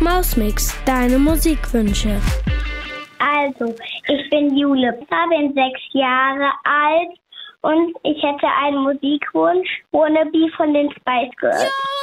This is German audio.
Mausmix, deine Musikwünsche. Also, ich bin Jule, bin 6 Jahre alt und ich hätte einen Musikwunsch, Wannabe von den Spice Girls. Ja!